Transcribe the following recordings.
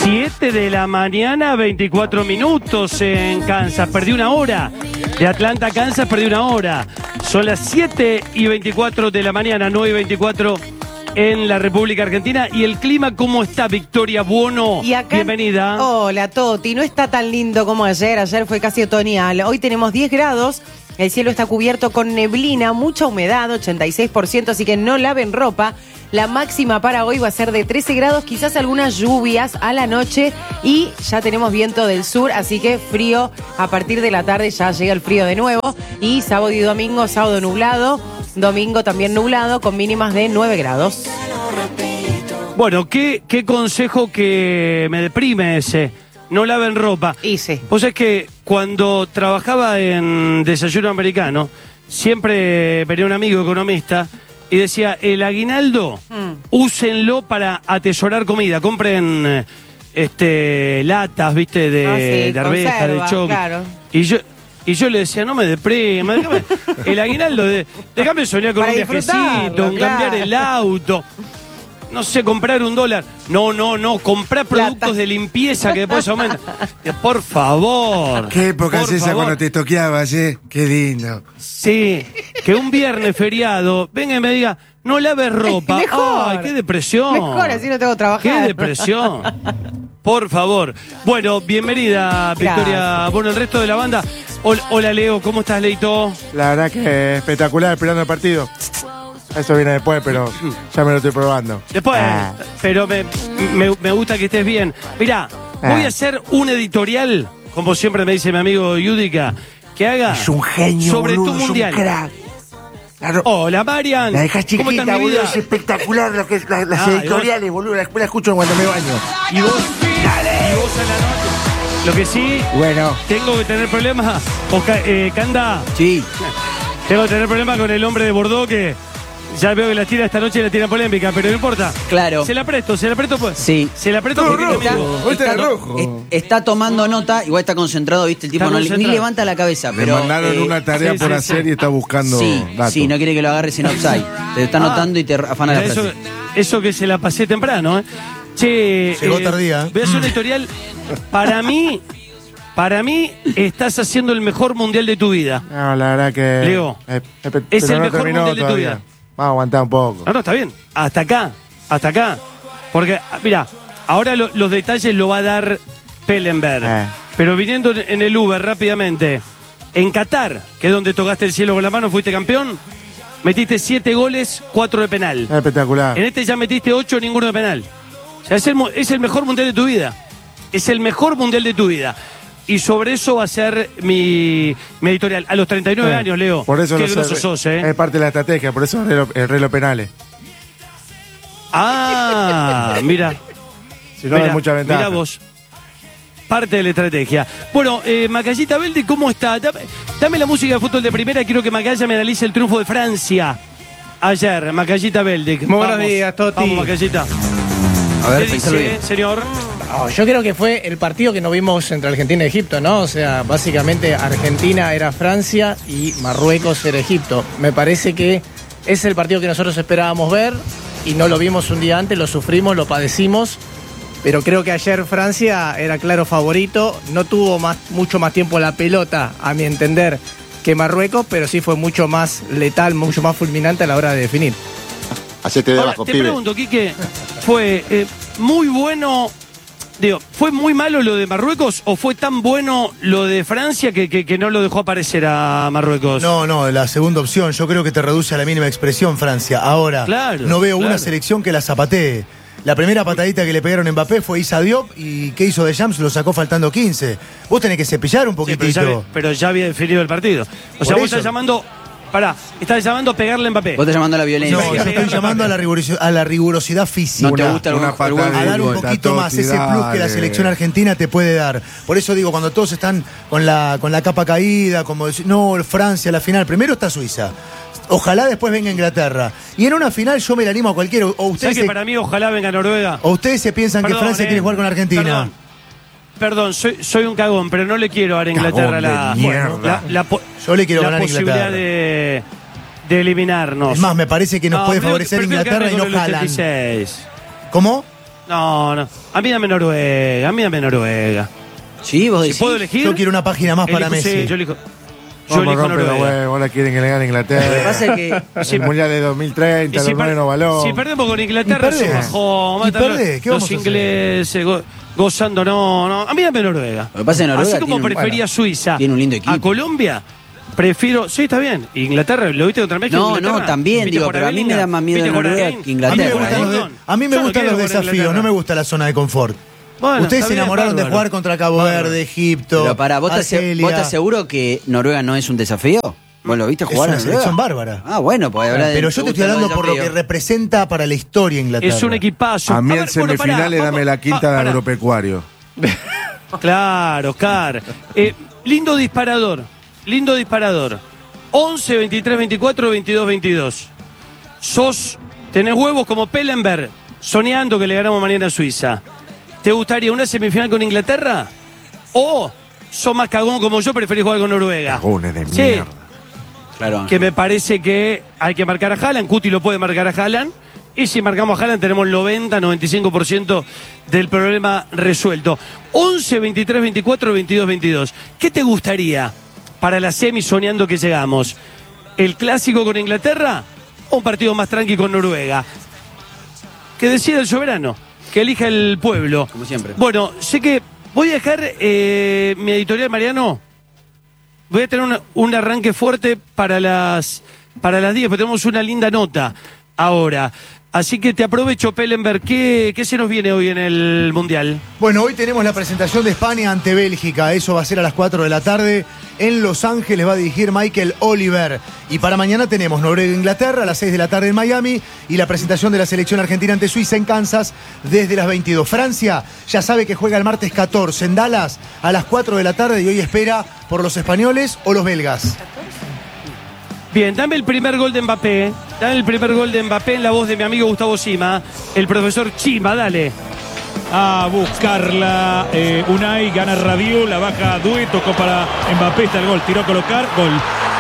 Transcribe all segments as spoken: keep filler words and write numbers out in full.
siete de la mañana, veinticuatro minutos en Kansas. Perdí una hora. De Atlanta a Kansas perdí una hora. Son las siete y veinticuatro de la mañana, nueve y veinticuatro en la República Argentina. ¿Y el clima cómo está, Victoria Buono? Y acá, bienvenida. Hola, Toti. No está tan lindo como ayer. Ayer fue casi otoñal. Hoy tenemos diez grados. El cielo está cubierto con neblina, mucha humedad, ochenta y seis por ciento, así que no laven ropa. La máxima para hoy va a ser de trece grados, quizás algunas lluvias a la noche y ya tenemos viento del sur, así que frío a partir de la tarde, ya llega el frío de nuevo. Y sábado y domingo, sábado nublado, domingo también nublado con mínimas de nueve grados. Bueno, ¿qué, qué consejo que me deprime ese? No laven ropa. Hice. Pues es que cuando trabajaba en Desayuno Americano, siempre venía un amigo economista y decía, el aguinaldo, mm. úsenlo para atesorar comida. Compren este, latas, viste, de, ah, sí, de arveja, de choque. Claro. Y yo... Y yo le decía, no me deprima, déjame, el aguinaldo, de, déjame soñar con para un viajecito, un claro. cambiar el auto. No sé, comprar un dólar. No, no, no, comprar productos de limpieza que después aumentan. Por favor. Qué época es esa favor. cuando te toqueabas, ¿eh? Qué lindo. Sí, que un viernes feriado venga y me diga, no laves ropa. Mejor. Ay, qué depresión. Mejor, así no tengo que trabajar. Qué depresión. Por favor. Bueno, bienvenida, Victoria. Bueno, el resto de la banda. Hola, hola, Leo, ¿cómo estás, Leito? La verdad que espectacular esperando el partido. Eso viene después, pero ya me lo estoy probando. Después, ah. pero me, me, me gusta que estés bien. Mirá, ah. voy a hacer un editorial, como siempre me dice mi amigo Yudica, que haga es un genio, sobre boludo, tu mundial. Es un crack. Claro. Hola, Marian. La dejas chiquita, boludo, es espectacular lo que, la, las ah, editoriales, boludo, la escuela escucho cuando me baño. Y vos, dale. Y vos a la noche. Lo que sí, bueno, tengo que tener problemas, Oscar, eh, Canda. Sí. Tengo que tener problemas con el hombre de Bordeaux que ya veo que la tira esta noche y la tira polémica, pero no importa. Claro. Se la presto, se la presto pues. Sí. Se la presto no, porque rojo. está, está, rojo. Es, está tomando nota, igual está concentrado, viste, el tipo no, ni levanta la cabeza. Le pero mandaron eh, una tarea sí, por sí, hacer sí. y está buscando sí, datos. Sí, no quiere que lo agarres en offside. Te está anotando ah, y te afana la eso, frase. Eso que se la pasé temprano, ¿eh? Che, llegó eh, tardía. Voy a hacer un editorial. Para mí, para mí, estás haciendo el mejor mundial de tu vida. No, la verdad que... Leo, eh, eh, es el no mejor mundial de tu vida. Vamos a aguantar un poco. No, no, está bien. Hasta acá, hasta acá. Porque, mira, ahora lo, los detalles lo va a dar Pellenberg. Eh. Pero viniendo en el Uber rápidamente, en Qatar, que es donde tocaste el cielo con la mano, fuiste campeón, metiste siete goles, cuatro de penal. Es espectacular. En este ya metiste ocho, ninguno de penal. O sea, es el, es el mejor mundial de tu vida. Es el mejor mundial de tu vida. Y sobre eso va a ser mi, mi editorial. A los treinta y nueve eh, años, Leo. Por eso qué no groso sos, ¿eh? Es parte de la estrategia, por eso el reloj penales. Ah, mira. Si no, hay mucha ventaja. Mira vos. Parte de la estrategia. Bueno, eh, Macallita Beldi, ¿cómo está? Dame, dame la música de fútbol de primera. Quiero que Macalla me analice el triunfo de Francia ayer. Macallita Beldi. Muy buenos días, Toti. Vamos, Macallita. A ver, ¿qué dice, señor? Oh, yo creo que fue el partido que no vimos entre Argentina y Egipto, ¿no? O sea, básicamente Argentina era Francia y Marruecos era Egipto. Me parece que es el partido que nosotros esperábamos ver y no lo vimos un día antes, lo sufrimos, lo padecimos. Pero creo que ayer Francia era claro favorito, no tuvo más, mucho más tiempo la pelota, a mi entender, que Marruecos, pero sí fue mucho más letal, mucho más fulminante a la hora de definir. Hacete de abajo, te pibe. pregunto, Quique, fue eh, muy bueno, digo, ¿fue muy malo lo de Marruecos o fue tan bueno lo de Francia que, que, que no lo dejó aparecer a Marruecos? No, no, la segunda opción, yo creo que te reduce a la mínima expresión Francia. Ahora, claro, no veo claro. una selección que la zapatee. La primera patadita que le pegaron a Mbappé fue Issa Diop y ¿qué hizo Deschamps? Lo sacó faltando quince. Vos tenés que cepillar un poquitito. Sí, pero, ya, pero ya había definido el partido. O Por sea, vos eso. estás llamando... Pará, estás llamando a pegarle a Mbappé. Vos estás llamando a la violencia. No, yo estoy llamando a la, rigurosidad, a la rigurosidad física. ¿No te gusta una, algún, una algún, a dar un poquito más, ese plus que la selección argentina te puede dar. Por eso digo, cuando todos están con la, con la capa caída, como decir, no, Francia, la final, primero está Suiza. Ojalá después venga Inglaterra. Y en una final yo me la animo a cualquiera. O ustedes ¿Sabes se, que para mí ojalá venga Noruega? O ustedes se piensan perdón, que Francia eh, quiere jugar con Argentina. Perdón, perdón soy, soy un cagón, pero no le quiero dar a Inglaterra la, mierda. la, la, la, yo le quiero la ganar a posibilidad Inglaterra. de, de eliminarnos. Es más, me parece que nos no, puede prefiero, favorecer prefiero Inglaterra y no Haaland. Haaland. ¿Cómo? No, no. A mí dame Noruega, a mí dame Noruega. Sí, vos Si decís. puedo elegir. Yo quiero una página más para elijo- Messi. sí, yo elijo. Yo ¿Cómo elijo rompe los Noruega. huevos? Ahora quieren que le gane Lo que Inglaterra. pasa es que. El Mundial de dos mil treinta, Y los si, per- nuevos balón. si perdemos con Inglaterra, ¿Y se perdés? bajó. ¿Y matan los- perdés? ¿Qué los vamos a hacer? ingleses go- gozando, no, no. A mí dame Noruega. Lo que pasa es que Noruega Así como tiene un- prefería bueno, Suiza tiene un lindo equipo. a Colombia, prefiero. Sí, está bien. Inglaterra, ¿lo viste contra México? No, Inglaterra? no, también, ¿Viste digo, por pero a mí Avelina? me da más miedo ¿Viste por Noruega Again? que Inglaterra. A mí me Inglaterra, gustan, los, Gordon. de- a mí me Yo no gustan quiero los con desafíos, Inglaterra. no me gusta la zona de confort. Bueno, Ustedes está se bien, enamoraron de bárbaro. jugar contra Cabo Bárbaro. Verde, Egipto, Pero para, ¿vos estás, Argelia. ¿vos estás seguro que Noruega no es un desafío? ¿Vos lo viste Es jugar una a Noruega? selección bárbara. Ah, bueno, pues hablar de. Pero yo te estoy hablando por lo que representa para la historia Inglaterra. Es un equipazo. A mí A en ver, bueno, pará, semifinales vamos- dame la quinta ah, de pará. agropecuario. Claro, Oscar. Eh, lindo disparador. Lindo disparador. once, veintitrés, veinticuatro, veintidós, veintidós. Sos, tenés huevos como Pellenberg, soñando que le ganamos mañana a Suiza. ¿Te gustaría una semifinal con Inglaterra? ¿O sos más cagón como yo, preferís jugar con Noruega? Cagones de Sí, mierda. Claro. que me parece que hay que marcar a Haaland. Cuti lo puede marcar a Haaland. Y si marcamos a Haaland tenemos el noventa, noventa y cinco por ciento del problema resuelto. once, veintitrés, veinticuatro, veintidós, veintidós. ¿Qué te gustaría para la semi soñando que llegamos? ¿El clásico con Inglaterra o un partido más tranqui con Noruega? Que decida el soberano, que elija el pueblo. Como siempre. Bueno, sé que voy a dejar eh, mi editorial, Mariano. Voy a tener una- un arranque fuerte para las para las diez, porque tenemos una linda nota ahora. Así que te aprovecho, Pellenberg. ¿Qué, ¿Qué se nos viene hoy en el Mundial? Bueno, hoy tenemos la presentación de España ante Bélgica. Eso va a ser a las cuatro de la tarde. En Los Ángeles va a dirigir Michael Oliver. Y para mañana tenemos Noruega-Inglaterra a las seis de la tarde en Miami. Y la presentación de la selección argentina ante Suiza en Kansas desde las veintidós. Francia ya sabe que juega el martes catorce en Dallas a las cuatro de la tarde. Y hoy espera por los españoles o los belgas. Bien, dame el primer gol de Mbappé. Dame el primer gol de Mbappé en la voz de mi amigo Gustavo Sima, el profesor Chima, dale. A buscarla eh, Unai, gana Rabiot, la baja Due, tocó para Mbappé, está el gol, tiró a colocar, gol.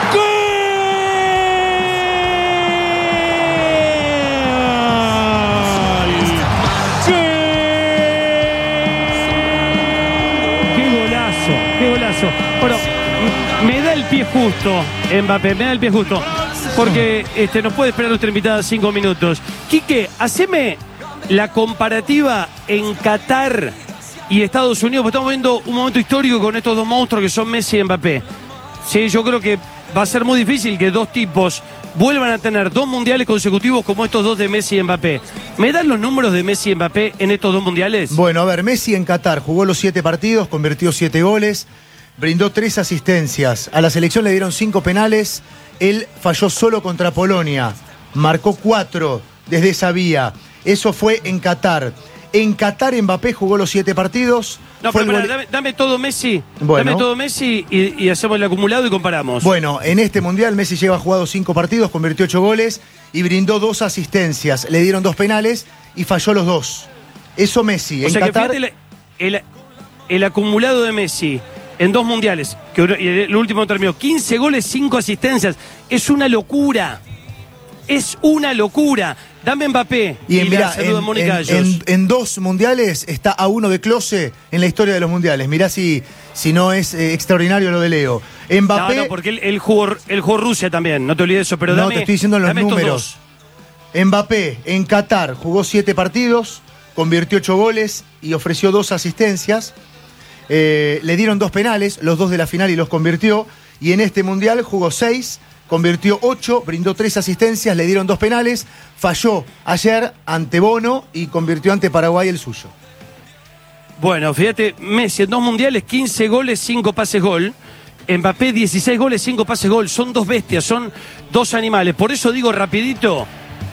Qué golazo, qué golazo. Bueno, m- me da el pie justo, Mbappé, me da el pie justo. Porque este, nos puede esperar nuestra invitada cinco minutos. Quique, haceme la comparativa en Qatar y Estados Unidos, porque estamos viendo un momento histórico con estos dos monstruos que son Messi y Mbappé. Sí, yo creo que va a ser muy difícil que dos tipos vuelvan a tener dos mundiales consecutivos como estos dos de Messi y Mbappé. ¿Me dan los números de Messi y Mbappé en estos dos mundiales? Bueno, a ver, Messi en Qatar jugó los siete partidos, convirtió siete goles, brindó tres asistencias. A la selección le dieron cinco penales. Él falló solo contra Polonia. Marcó cuatro desde esa vía. Eso fue en Qatar. En Qatar Mbappé jugó los siete partidos. No, Fue pero el pará, gole- dame, dame todo Messi. Bueno. Dame todo Messi y, y hacemos el acumulado y comparamos. Bueno, en este mundial Messi lleva jugado cinco partidos, convirtió ocho goles y brindó dos asistencias. Le dieron dos penales y falló los dos. Eso Messi. o En sea que Qatar, fíjate el, el- el acumulado de Messi en dos mundiales, que uno- y el último terminó, quince goles, cinco asistencias. Es una locura. Es una locura. Dame Mbappé. y en, la mirá, saludo en, a Mónica en- Gallos. en- en dos mundiales está a uno de Klose en la historia de los mundiales. Mirá si, si no es eh, extraordinario lo de Leo. Mbappé, No, no, porque él, él jugó, él jugó Rusia también, no te olvides eso, pero No, dame, te estoy diciendo los dame estos números. dos. Mbappé en Qatar jugó siete partidos, convirtió ocho goles y ofreció dos asistencias. Eh, le dieron dos penales, los dos de la final y los convirtió. Y en este mundial jugó seis, convirtió ocho, brindó tres asistencias, le dieron dos penales, falló ayer ante Bono y convirtió ante Paraguay el suyo. Bueno, fíjate, Messi en dos mundiales, quince goles, cinco pases gol. Mbappé, dieciséis goles, cinco pases gol. Son dos bestias, son dos animales. Por eso digo rapidito,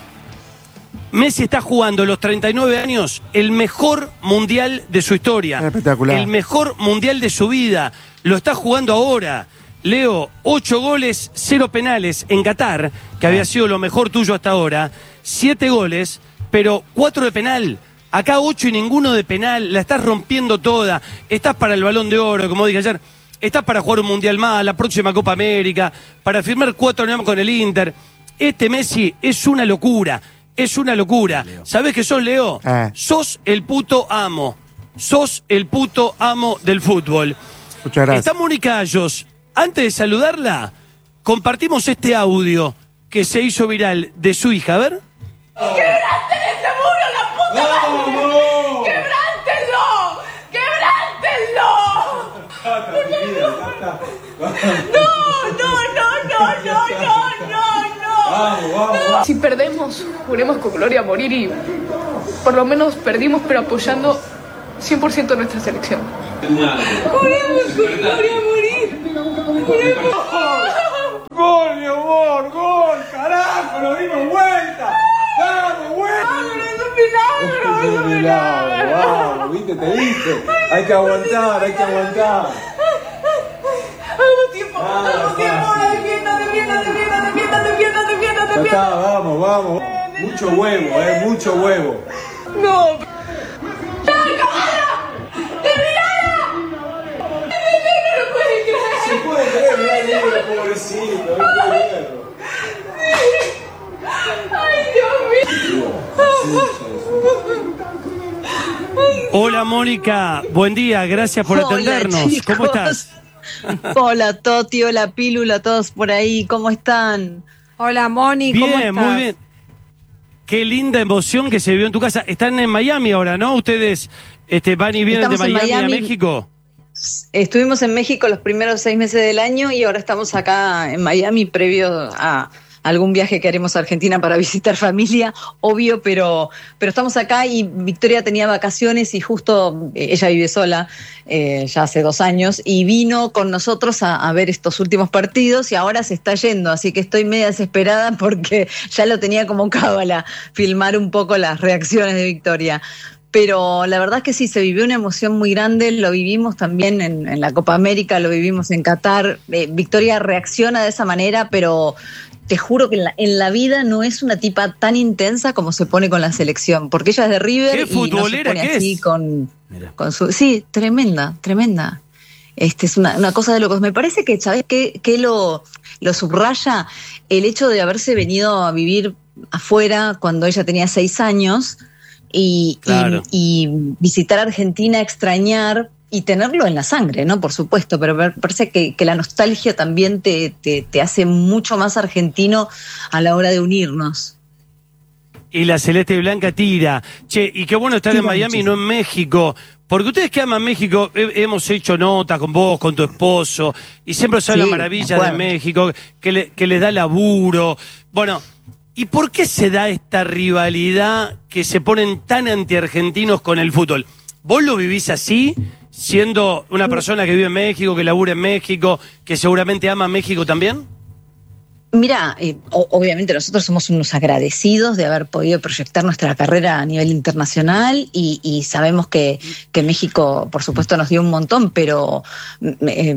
Messi está jugando a los treinta y nueve años el mejor mundial de su historia. Espectacular. El mejor mundial de su vida. Lo está jugando ahora. Leo, ocho goles, cero penales en Qatar, que había sido lo mejor tuyo hasta ahora. Siete goles, pero cuatro de penal. Acá ocho y ninguno de penal. La estás rompiendo toda. Estás para el Balón de Oro, como dije ayer. Estás para jugar un Mundial más, la próxima Copa América, para firmar cuatro años con el Inter. Este Messi es una locura. es una locura. ¿Sabés qué sos, Leo? Eh. Sos el puto amo. Sos el puto amo del fútbol. Muchas gracias. Está Mónica Ayos. Antes de saludarla, compartimos este audio que se hizo viral de su hija. A ver. ¡Quebranten ese muro, la puta madre! ¡Quebrántenlo! ¡Quebrántenlo! ¡No, no, no, no, no, no, no, no! Vamos, vamos, vamos. Si perdemos, juremos con gloria a morir y por lo menos perdimos, pero apoyando cien por ciento nuestra selección. ¡Juremos con gloria a morir! ¡Juremos! ¡Gol, mi amor! ¡Gol! ¡Carajo! ¡Lo dimos vuelta! ¡Vamos, vuelta! ¡Es un milagro! ¡Es un milagro! ¡Vamos! ¿Viste? Te dije. Hay que aguantar, hay que aguantar. ¡Hagamos tiempo! ¡Hagamos tiempo! ¡Defienda, defienda, defienda, defienda, defienda, defienda, Ya defienda! está, vamos, vamos. Mucho huevo, eh, mucho huevo. ¡No! Se puede creer, mirá, mirá, pobrecito, no puede creerlo. ¡Ay, Dios mío! Hola, Mónica. Buen día. Gracias por Hola, atendernos. chicos. ¿Cómo estás? Hola, Toti, hola, Pílula, todos por ahí, ¿cómo están? Hola, Moni, ¿cómo Bien, estás? muy bien. Qué linda emoción que se vio en tu casa. Están en Miami ahora, ¿no? Ustedes este, van y vienen Estamos de en Miami, Miami. a México. Estuvimos en México los primeros seis meses del año y ahora estamos acá en Miami previo a algún viaje que haremos a Argentina para visitar familia, obvio, pero, pero estamos acá y Victoria tenía vacaciones y justo eh, ella vive sola eh, ya hace dos años y vino con nosotros a, a ver estos últimos partidos y ahora se está yendo, así que estoy media desesperada porque ya lo tenía como cábala, filmar un poco las reacciones de Victoria. Pero la verdad es que sí, se vivió una emoción muy grande, lo vivimos también en, en la Copa América, lo vivimos en Qatar. Eh, Victoria reacciona de esa manera, pero te juro que en la, en la vida no es una tipa tan intensa como se pone con la selección, porque ella es de River ¿Qué y no se futbolera pone que así es? con, con su... Sí, tremenda, tremenda. Este, es una, una cosa de locos. Me parece que, ¿sabes qué, qué lo, lo subraya? El hecho de haberse venido a vivir afuera cuando ella tenía seis años... Y, Claro. y, y visitar Argentina, extrañar y tenerlo en la sangre, ¿no? Por supuesto, pero me parece que, que la nostalgia también te, te, te hace mucho más argentino a la hora de unirnos. Y la celeste y blanca tira. Che, y qué bueno estar Tira en Miami y no en México. Porque ustedes que aman México, he- hemos hecho nota con vos, con tu esposo, y siempre se habla Sí, maravillas me de acuerdo. México, que, le, que les da laburo. Bueno, ¿y por qué se da esta rivalidad que se ponen tan antiargentinos con el fútbol? ¿Vos lo vivís así, siendo una persona que vive en México, que labura en México, que seguramente ama México también? Mira, eh, o- obviamente nosotros somos unos agradecidos de haber podido proyectar nuestra carrera a nivel internacional y, y sabemos que, que México, por supuesto, nos dio un montón, pero eh,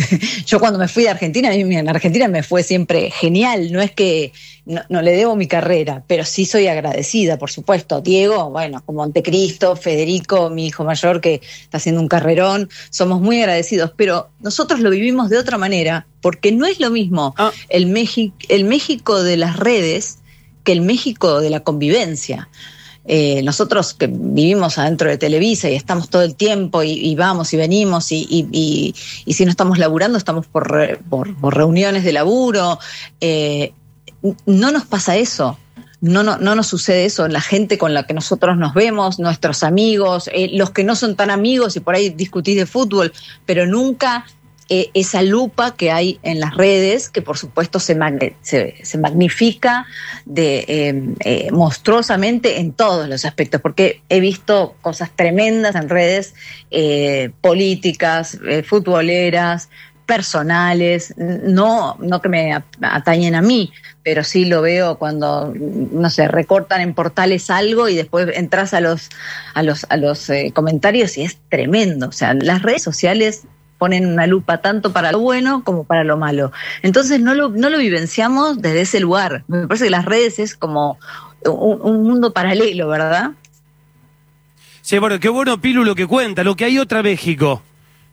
yo cuando me fui de Argentina, a mí en Argentina me fue siempre genial, no es que no, no le debo mi carrera, pero sí soy agradecida, por supuesto. Diego, bueno, como Montecristo, Federico, mi hijo mayor que está haciendo un carrerón, somos muy agradecidos, pero nosotros lo vivimos de otra manera, porque no es lo mismo Ah. el, México, el México de las redes que el México de la convivencia. Eh, nosotros que vivimos adentro de Televisa y estamos todo el tiempo y, y vamos y venimos y, y, y, y si no estamos laburando estamos por, re- por, por reuniones de laburo, eh, no nos pasa eso. No, no, no nos sucede eso. La gente con la que nosotros nos vemos, nuestros amigos, eh, los que no son tan amigos y por ahí discutís de fútbol, pero nunca eh, esa lupa que hay en las redes, que por supuesto se, mag- se, se magnifica de, eh, eh, monstruosamente en todos los aspectos, porque he visto cosas tremendas en redes eh, políticas, eh, futboleras, personales, no, no que me a- atañen a mí, pero sí lo veo cuando, no sé, recortan en portales algo y después entras a los, a los, a los eh, comentarios y es tremendo. O sea, las redes sociales ponen una lupa tanto para lo bueno como para lo malo. Entonces no lo, no lo vivenciamos desde ese lugar. Me parece que las redes es como un, un mundo paralelo, ¿verdad? Sí, bueno, qué bueno, Pilu, lo que cuenta, lo que hay otra México.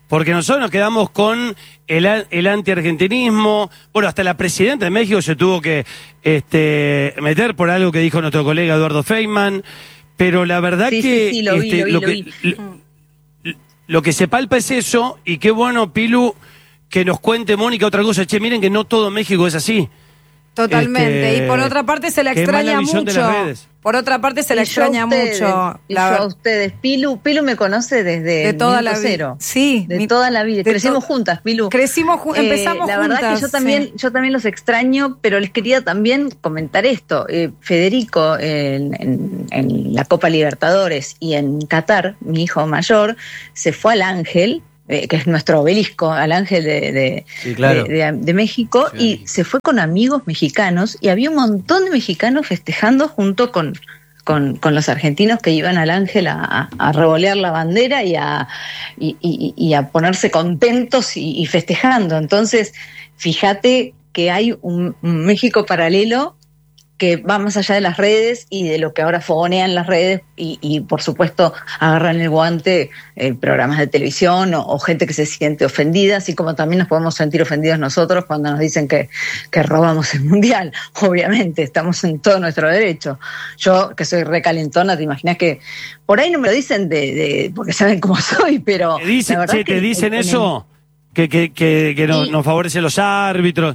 Porque nosotros nos quedamos con el, el anti-argentinismo. Bueno, hasta la presidenta de México se tuvo que este, meter por algo que dijo nuestro colega Eduardo Feynman. Pero la verdad sí, que, sí, sí, lo vi, este, lo vi, lo lo que vi. lo, lo que se palpa es eso. Y qué bueno, Pilu, que nos cuente Mónica otra cosa. Che, miren que no todo México es así. Totalmente. Este, y por otra parte se la extraña mucho. Por otra parte se la extraña ustedes, mucho. Y la yo a ustedes. Pilu, Pilu me conoce desde de toda la vida. Sí, de mi, toda la vida. De Crecimos to juntas, Pilu. Crecimos juntas, eh, empezamos la juntas. La verdad que yo también, sí. yo también los extraño, pero les quería también comentar esto. Eh, Federico, en, en, en la Copa Libertadores y en Qatar, mi hijo mayor, se fue al Ángel, Eh, que es nuestro obelisco, al Ángel de, de, sí, claro. de, de, de México, sí, y se fue con amigos mexicanos, y había un montón de mexicanos festejando junto con, con, con los argentinos que iban al Ángel a, a revolear la bandera y a, y, y, y a ponerse contentos y, y festejando. Entonces, fíjate que hay un, un México paralelo que va más allá de las redes y de lo que ahora fogonean las redes y, y por supuesto agarran el guante eh, programas de televisión o, o gente que se siente ofendida, así como también nos podemos sentir ofendidos nosotros cuando nos dicen que, que robamos el mundial. Obviamente, estamos en todo nuestro derecho. Yo, que soy recalentona, te imaginas que por ahí no me lo dicen de, de porque saben cómo soy, pero ¿Te dicen, la verdad che, que te dicen el, eso? Que, que, que, que nos, nos favorecen los árbitros.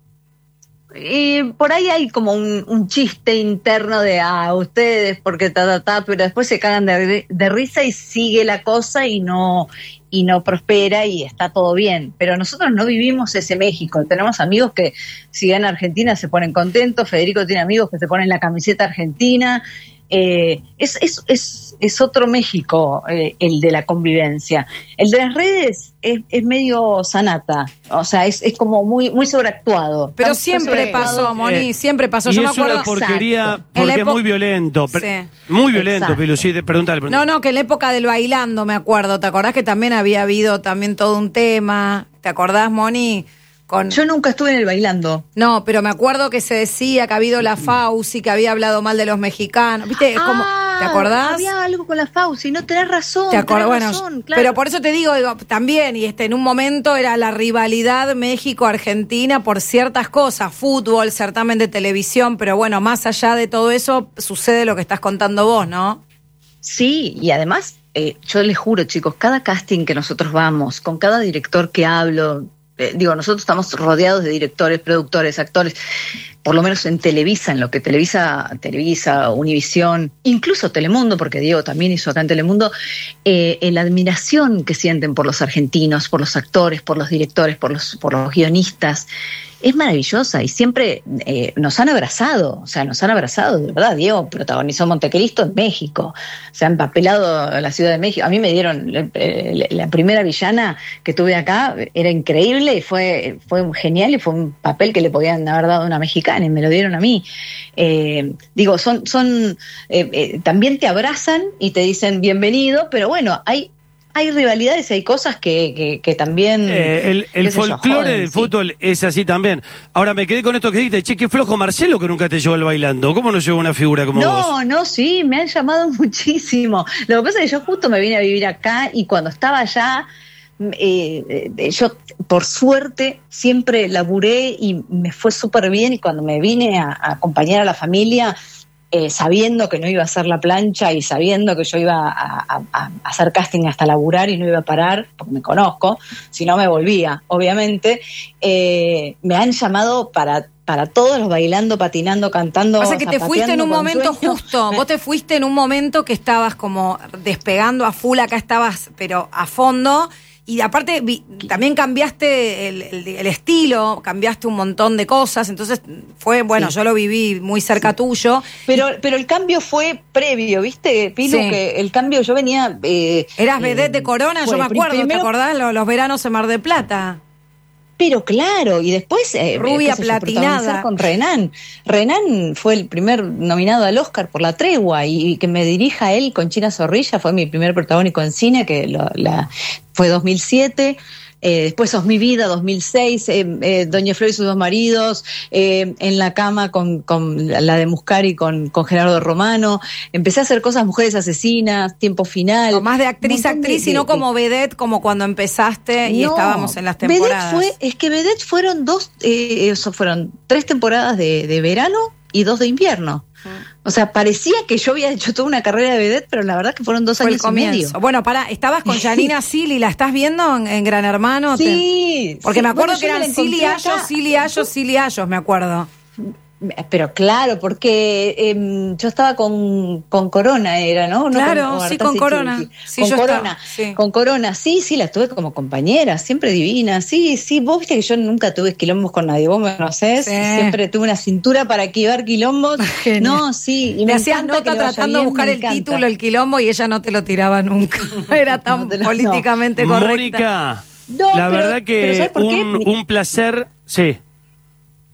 Y por ahí hay como un, un chiste interno de ah, ustedes porque ta ta ta, pero después se cagan de, de risa y sigue la cosa y no y no prospera y está todo bien. Pero nosotros no vivimos ese México. Tenemos amigos que si ganan Argentina se ponen contentos. Federico tiene amigos que se ponen la camiseta argentina. Eh, es, es, es, es otro México, eh, el de la convivencia. El de las redes es, es medio sanata, o sea, es, es como muy, muy sobreactuado. Pero siempre pasó, Moni, eh, siempre pasó. Y Yo es me acuerdo. una porquería, Exacto. porque es epo... muy violento. Sí. Muy violento, Exacto. Pilu, sí, pregúntale, pregúntale. No, no, que en la época del bailando, me acuerdo. ¿Te acordás que también había habido también todo un tema? ¿Te acordás, Moni? Con... Yo nunca estuve en el bailando. No, pero me acuerdo que se decía que ha habido la Fauci, que había hablado mal de los mexicanos. ¿Viste? Es como, ah, ¿te acordás? Había algo con la Fauci, no tenés razón. ¿Te acordás? Tenés Bueno, razón, claro. pero por eso te digo, digo, también, y este, en un momento era la rivalidad México-Argentina por ciertas cosas, fútbol, certamen de televisión, pero bueno, más allá de todo eso, sucede lo que estás contando vos, ¿no? Sí, y además, eh, yo les juro, chicos, cada casting que nosotros vamos, con cada director que hablo, eh, digo, nosotros estamos rodeados de directores, productores, actores, por lo menos en Televisa, en lo que Televisa, Televisa, Univisión, incluso Telemundo, porque Diego también hizo acá en Telemundo, eh, en la admiración que sienten por los argentinos, por los actores, por los directores, por los, por los guionistas, es maravillosa y siempre eh, nos han abrazado, o sea, nos han abrazado, de verdad. Diego protagonizó Montecristo en México, se ha empapelado la Ciudad de México. A mí me dieron la, la primera villana que tuve acá, era increíble y fue, fue genial y fue un papel que le podían haber dado a una mexicana y me lo dieron a mí. Eh, digo, son, son eh, eh, también te abrazan y te dicen bienvenido, pero bueno, hay Hay rivalidades, hay cosas que, que, que también... Eh, el el folclore del sí. fútbol es así también. Ahora me quedé con esto que dijiste, che, qué flojo Marcelo que nunca te llevó al bailando. ¿Cómo no llevó una figura como no, vos? No, no, sí, me han llamado muchísimo. Lo que pasa es que yo justo me vine a vivir acá y cuando estaba allá, eh, eh, yo por suerte siempre laburé y me fue súper bien y cuando me vine a, a acompañar a la familia... Eh, sabiendo que no iba a hacer la plancha y sabiendo que yo iba a, a, a hacer casting hasta laburar y no iba a parar, porque me conozco, si no me volvía, obviamente, eh, me han llamado para, para todos los bailando, patinando, cantando. O sea que te fuiste en un momento sueño. justo, vos te fuiste en un momento que estabas como despegando a full, acá estabas, pero a fondo. Y aparte vi, también cambiaste el, el, el estilo, cambiaste un montón de cosas, entonces fue, bueno, sí. yo lo viví muy cerca sí. tuyo. Pero pero el cambio fue previo, ¿viste, Pilu? Sí. Que el cambio, yo venía... Eh, Eras vedette de Corona, yo me acuerdo, primero, ¿te acordás? Los, los veranos en Mar del Plata. Pero claro, y después... Eh, Rubia platinada. Con Renan. Renan fue el primer nominado al Oscar por La Tregua, y, y que me dirija él con China Zorrilla, fue mi primer protagónico en cine, que lo, la, fue dos mil siete. Eh, después Sos mi vida, dos mil seis, eh, eh, Doña Flor y sus dos maridos, eh, En la cama con, con la de Muscari con, con Gerardo Romano. Empecé a hacer cosas, Mujeres asesinas, Tiempo final. O más de actriz a actriz, sino como vedette, como cuando empezaste y no, estábamos en las temporadas. Vedette fue, es que vedette fueron dos, eh, eso fueron tres temporadas de, de verano y dos de invierno. O sea, parecía que yo había hecho toda una carrera de vedette, pero la verdad que fueron dos Fue años y medio. Bueno, pará, estabas con Janina Silly, ¿la estás viendo en, en Gran Hermano? Sí. Porque sí, me acuerdo bueno, que eran Silly Ayos, Silly Ayos, Silly Ayos, me acuerdo. Pero claro, porque eh, yo estaba con, con Corona, era, ¿no? no claro, con, sí, con Corona. Sí, sí, con yo Corona. Estaba, sí. Con Corona, sí, sí, la tuve como compañera, siempre divina. Sí, sí, vos viste que yo nunca tuve quilombos con nadie, vos me conocés. Sí. Siempre tuve una cintura para esquivar quilombos. Genial. No, sí. Y me hacías nota tratando de buscar el título, el quilombo, y ella no te lo tiraba nunca. Era tan no políticamente no. correcta. Mónica, no, la pero, verdad que un, un placer. Sí.